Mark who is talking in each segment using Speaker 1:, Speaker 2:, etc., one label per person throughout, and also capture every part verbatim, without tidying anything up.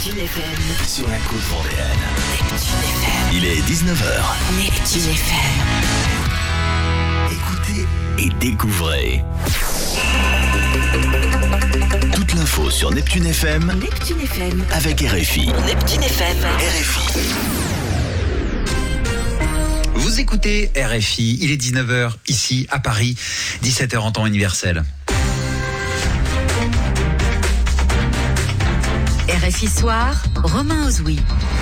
Speaker 1: Neptune F M.
Speaker 2: Sur la côte vendéenne.
Speaker 1: Neptune F M.
Speaker 2: Il est dix-neuf heures.
Speaker 1: Neptune F M.
Speaker 2: Écoutez et découvrez. Toute l'info sur Neptune F M.
Speaker 1: Neptune F M.
Speaker 2: Avec R F I.
Speaker 1: Neptune F M.
Speaker 2: R F I.
Speaker 3: Vous écoutez R F I, il est dix-neuf heures ici à Paris, dix-sept heures en temps universel.
Speaker 1: R F I Soir, Romain Ozoui.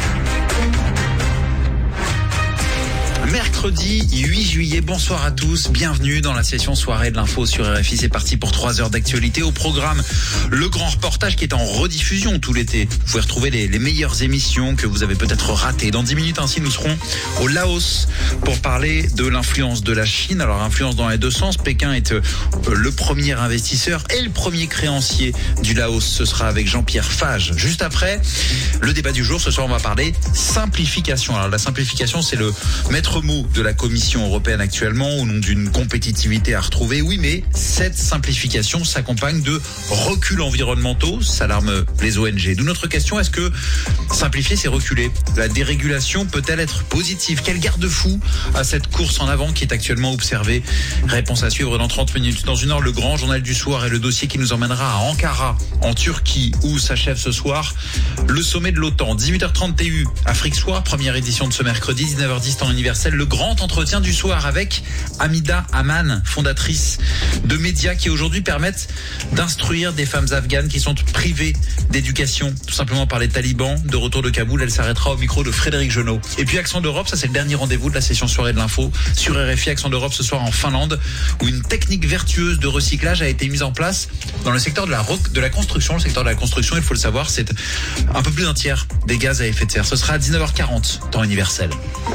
Speaker 3: Mercredi huit juillet, bonsoir à tous, bienvenue dans la session soirée de l'info sur R F I. C'est parti pour trois heures d'actualité. Au programme, le grand reportage qui est en rediffusion tout l'été. Vous pouvez retrouver les, les meilleures émissions que vous avez peut-être ratées. Dans dix minutes ainsi, nous serons au Laos pour parler de l'influence de la Chine. Alors, influence dans les deux sens. Pékin est euh, le premier investisseur et le premier créancier du Laos. Ce sera avec Jean-Pierre Fage. Juste après, le débat du jour. Ce soir, on va parler simplification. Alors, la simplification, c'est le maître mot de la Commission européenne actuellement au nom d'une compétitivité à retrouver. Oui, mais cette simplification s'accompagne de reculs environnementaux. Ça alarme les O N G. D'où notre question, est-ce que simplifier, c'est reculer? La dérégulation peut-elle être positive? Quel garde-fou à cette course en avant qui est actuellement observée? Réponse à suivre dans trente minutes. Dans une heure, le grand journal du soir et le dossier qui nous emmènera à Ankara, en Turquie, où s'achève ce soir le sommet de l'OTAN. dix-huit heures trente T U, Afrique Soir, première édition de ce mercredi, dix-neuf heures dix temps universel. Le grand entretien du soir avec Hamida Aman, fondatrice de médias qui aujourd'hui permettent d'instruire des femmes afghanes qui sont privées d'éducation, tout simplement par les talibans. De retour de Kaboul, elle s'arrêtera au micro de Frédéric Genot. Et puis Accent d'Europe, ça c'est le dernier rendez-vous de la session soirée de l'info sur R F I. Accent d'Europe ce soir en Finlande, où une technique vertueuse de recyclage a été mise en place dans le secteur de la, de la construction. Le secteur de la construction, il faut le savoir, c'est un peu plus d'un tiers des gaz à effet de serre. Ce sera à dix-neuf heures quarante, temps universel.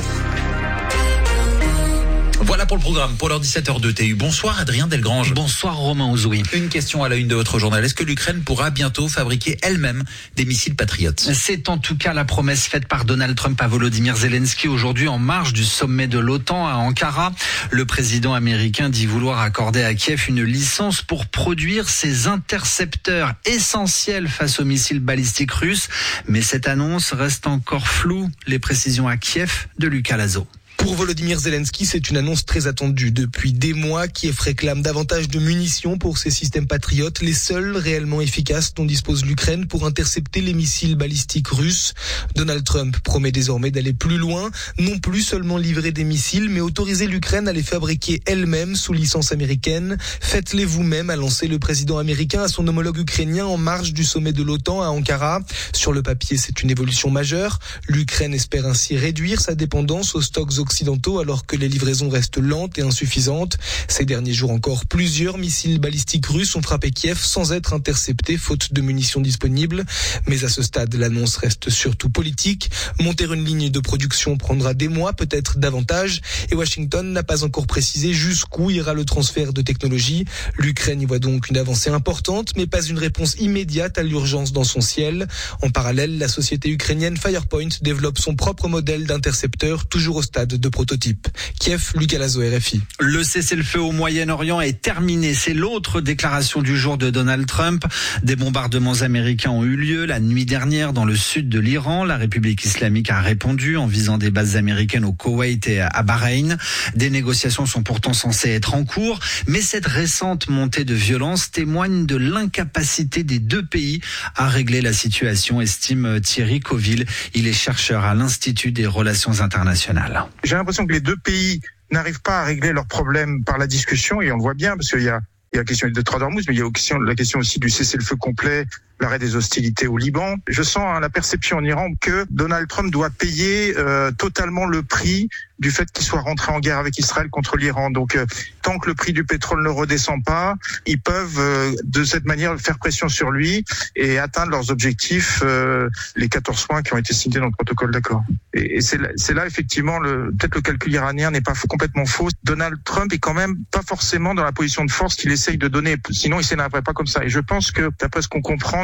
Speaker 3: Voilà pour le programme, pour l'heure dix-sept heures deux T U. Bonsoir Adrien Delgrange.
Speaker 4: Bonsoir Romain Ozoui.
Speaker 3: Une question à la une de votre journal. Est-ce que l'Ukraine pourra bientôt fabriquer elle-même des missiles patriotes?
Speaker 4: C'est en tout cas la promesse faite par Donald Trump à Volodymyr Zelensky aujourd'hui en marge du sommet de l'OTAN à Ankara. Le président américain dit vouloir accorder à Kiev une licence pour produire ses intercepteurs essentiels face aux missiles balistiques russes. Mais cette annonce reste encore floue. Les précisions à Kiev de Lucas Lazo.
Speaker 5: Pour Volodymyr Zelensky, c'est une annonce très attendue. Depuis des mois, Kiev réclame davantage de munitions pour ses systèmes patriotes, les seuls réellement efficaces dont dispose l'Ukraine pour intercepter les missiles balistiques russes. Donald Trump promet désormais d'aller plus loin, non plus seulement livrer des missiles, mais autoriser l'Ukraine à les fabriquer elle-même sous licence américaine. Faites-les vous-même, a lancé le président américain à son homologue ukrainien en marge du sommet de l'OTAN à Ankara. Sur le papier, c'est une évolution majeure. L'Ukraine espère ainsi réduire sa dépendance aux stocks occidentaux alors que les livraisons restent lentes et insuffisantes. Ces derniers jours encore, plusieurs missiles balistiques russes ont frappé Kiev sans être interceptés faute de munitions disponibles. Mais à ce stade, l'annonce reste surtout politique. Monter une ligne de production prendra des mois, peut-être davantage. Et Washington n'a pas encore précisé jusqu'où ira le transfert de technologie. L'Ukraine y voit donc une avancée importante, mais pas une réponse immédiate à l'urgence dans son ciel. En parallèle, la société ukrainienne Firepoint développe son propre modèle d'intercepteur, toujours au stade de prototype. Kiev, Lucas Lazo, R F I.
Speaker 4: Le cessez-le-feu au Moyen-Orient est terminé. C'est l'autre déclaration du jour de Donald Trump. Des bombardements américains ont eu lieu la nuit dernière dans le sud de l'Iran. La République islamique a répondu en visant des bases américaines au Koweït et à Bahreïn. Des négociations sont pourtant censées être en cours, mais cette récente montée de violence témoigne de l'incapacité des deux pays à régler la situation, estime Thierry Coville. Il est chercheur à l'Institut des relations internationales.
Speaker 6: J'ai l'impression que les deux pays n'arrivent pas à régler leurs problèmes par la discussion, et on le voit bien, parce qu'il y a, il y a la question de Trade-Hormuz, mais il y a aussi la question aussi du cessez-le-feu complet, l'arrêt des hostilités au Liban. Je sens hein, la perception en Iran que Donald Trump doit payer euh, totalement le prix du fait qu'il soit rentré en guerre avec Israël contre l'Iran. Donc, euh, tant que le prix du pétrole ne redescend pas, ils peuvent euh, de cette manière faire pression sur lui et atteindre leurs objectifs, euh, les quatorze points qui ont été signés dans le protocole d'accord. Et, et c'est, là, c'est là effectivement, le, peut-être le calcul iranien n'est pas faux, complètement faux. Donald Trump est quand même pas forcément dans la position de force qu'il essaye de donner. Sinon, il s'énerverait pas comme ça. Et je pense que, d'après ce qu'on comprend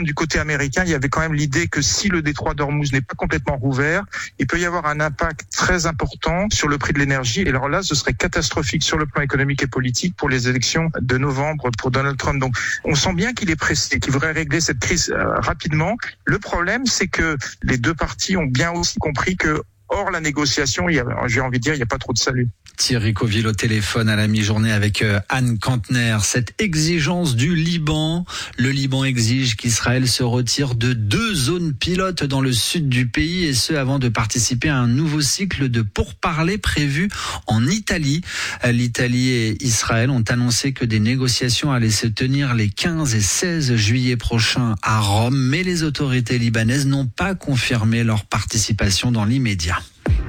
Speaker 6: du côté américain, il y avait quand même l'idée que si le détroit d'Ormuz n'est pas complètement rouvert, il peut y avoir un impact très important sur le prix de l'énergie. Et alors là, ce serait catastrophique sur le plan économique et politique pour les élections de novembre pour Donald Trump. Donc, on sent bien qu'il est pressé, qu'il voudrait régler cette crise euh, rapidement. Le problème, c'est que les deux parties ont bien aussi compris que hors la négociation, il y a, j'ai envie de dire, il n'y a pas trop de salut.
Speaker 4: Thierry Coville au téléphone à la mi-journée avec Anne Kantner. Cette exigence du Liban, le Liban exige qu'Israël se retire de deux zones pilotes dans le sud du pays et ce avant de participer à un nouveau cycle de pourparlers prévu en Italie. L'Italie et Israël ont annoncé que des négociations allaient se tenir les quinze et seize juillet prochains à Rome, mais les autorités libanaises n'ont pas confirmé leur participation dans l'immédiat.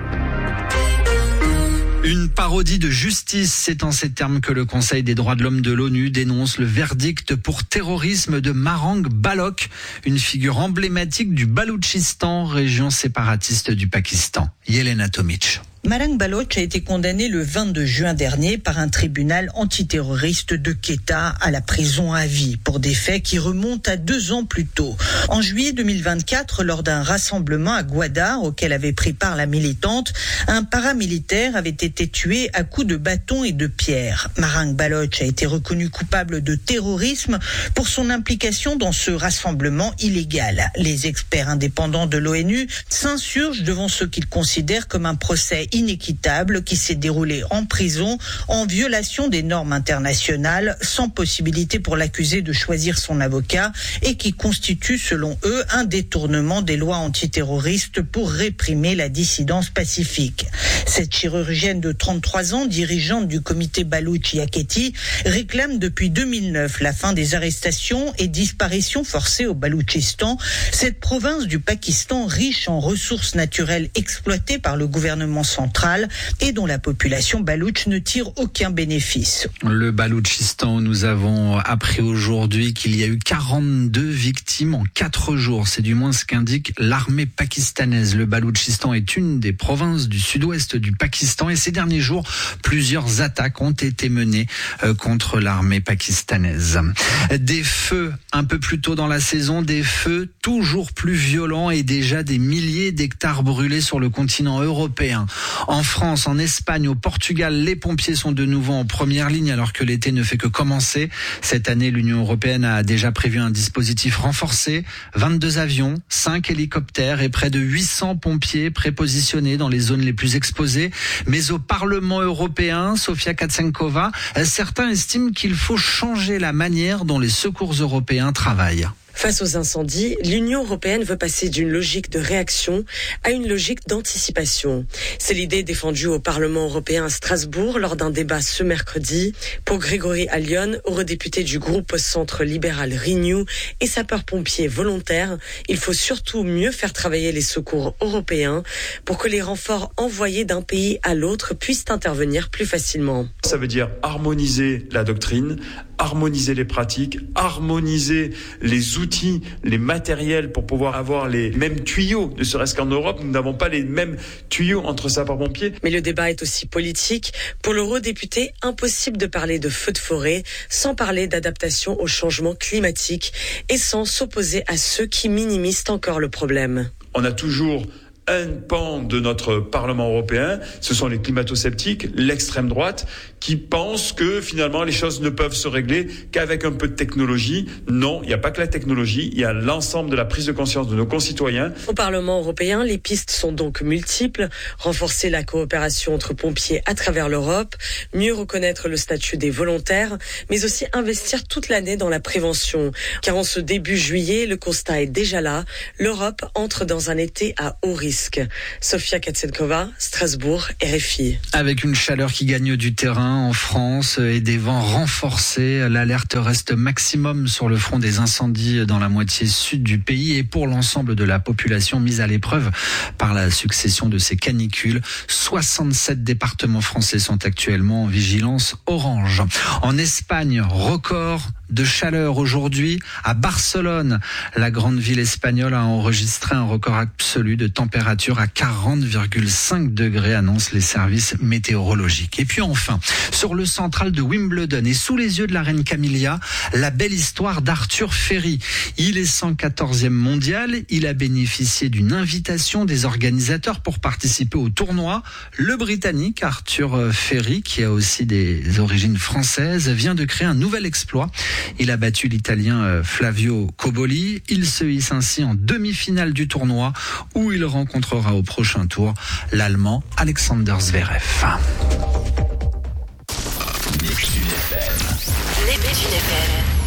Speaker 4: Une parodie de justice, c'est en ces termes que le Conseil des droits de l'homme de l'ONU dénonce le verdict pour terrorisme de Marang Balok, une figure emblématique du Baloutchistan, région séparatiste du Pakistan. Yelena Tomic.
Speaker 7: Marang Balok a été condamné le vingt-deux juin dernier par un tribunal antiterroriste de Quetta à la prison à vie pour des faits qui remontent à deux ans plus tôt. En juillet deux mille vingt-quatre, lors d'un rassemblement à Gwadar auquel avait pris part la militante, un paramilitaire avait été tué à coups de bâton et de pierre. Marang Balok a été reconnu coupable de terrorisme pour son implication dans ce rassemblement illégal. Les experts indépendants de l'ONU s'insurgent devant ce qu'ils considèrent comme un procès inéquitable qui s'est déroulé en prison en violation des normes internationales, sans possibilité pour l'accusé de choisir son avocat et qui constitue selon eux un détournement des lois antiterroristes pour réprimer la dissidence pacifique. Cette chirurgienne de trente-trois ans, dirigeante du comité Baloutch Yaketi, réclame depuis deux mille neuf la fin des arrestations et disparitions forcées au Baloutchistan, cette province du Pakistan riche en ressources naturelles exploitées par le gouvernement central et dont la population baloutche ne tire aucun bénéfice.
Speaker 4: Le Baloutchistan, nous avons appris aujourd'hui qu'il y a eu quarante-deux victimes en quatre jours. C'est du moins ce qu'indique l'armée pakistanaise. Le Baloutchistan est une des provinces du sud-ouest du Pakistan et ces derniers jours, plusieurs attaques ont été menées contre l'armée pakistanaise. Des feux un peu plus tôt dans la saison, des feux toujours plus violents et déjà des milliers d'hectares brûlés sur le continent européen. En France, en Espagne, au Portugal, les pompiers sont de nouveau en première ligne alors que l'été ne fait que commencer. Cette année, l'Union européenne a déjà prévu un dispositif renforcé, vingt-deux avions, cinq hélicoptères et près de huit cents pompiers prépositionnés dans les zones les plus exposées. Mais au Parlement européen, Sofia Katsenkova, certains estiment qu'il faut changer la manière dont les secours européens travaillent.
Speaker 8: Face aux incendies, l'Union européenne veut passer d'une logique de réaction à une logique d'anticipation. C'est l'idée défendue au Parlement européen à Strasbourg lors d'un débat ce mercredi. Pour Grégory Allione, eurodéputé du groupe centre libéral Renew et sapeur-pompier volontaire, il faut surtout mieux faire travailler les secours européens pour que les renforts envoyés d'un pays à l'autre puissent intervenir plus facilement.
Speaker 9: Ça veut dire harmoniser la doctrine, harmoniser les pratiques, harmoniser les outils, les matériels pour pouvoir avoir les mêmes tuyaux. Ne serait-ce qu'en Europe, nous n'avons pas les mêmes tuyaux entre sapeurs-pompiers.
Speaker 8: Mais le débat est aussi politique. Pour l'eurodéputé, impossible de parler de feux de forêt sans parler d'adaptation au changement climatique et sans s'opposer à ceux qui minimisent encore le problème.
Speaker 9: On a toujours un pan de notre Parlement européen, ce sont les climato-sceptiques, l'extrême droite, qui pensent que finalement les choses ne peuvent se régler qu'avec un peu de technologie. Non, il n'y a pas que la technologie, il y a l'ensemble de la prise de conscience de nos concitoyens.
Speaker 8: Au Parlement européen, les pistes sont donc multiples. Renforcer la coopération entre pompiers à travers l'Europe, mieux reconnaître le statut des volontaires, mais aussi investir toute l'année dans la prévention. Car en ce début juillet, le constat est déjà là. L'Europe entre dans un été à haut risque. Sofia Katsenkova, Strasbourg, R F I.
Speaker 4: Avec une chaleur qui gagne du terrain en France et des vents renforcés, l'alerte reste maximum sur le front des incendies dans la moitié sud du pays et pour l'ensemble de la population mise à l'épreuve par la succession de ces canicules. soixante-sept départements français sont actuellement en vigilance orange. En Espagne, record de chaleur aujourd'hui à Barcelone. La grande ville espagnole a enregistré un record absolu de température température à quarante virgule cinq degrés, annoncent les services météorologiques. Et puis enfin, sur le central de Wimbledon et sous les yeux de la reine Camilla, la belle histoire d'Arthur Ferry. Il est cent quatorzième mondial. Il a bénéficié d'une invitation des organisateurs pour participer au tournoi. Le Britannique Arthur Ferry, qui a aussi des origines françaises, vient de créer un nouvel exploit. Il a battu l'Italien Flavio Cobolli. Il se hisse ainsi en demi-finale du tournoi où il rencontrera au prochain tour l'Allemand Alexander Zverev.
Speaker 2: Neptune F M.
Speaker 1: Neptune F M.